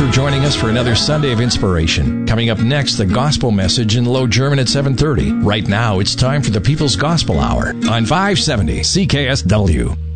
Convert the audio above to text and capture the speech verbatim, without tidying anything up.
for joining us for another Sunday of Inspiration. Coming up next, the Gospel Message in Low German at seven thirty. Right now, it's time for the People's Gospel Hour on five seventy C K S W.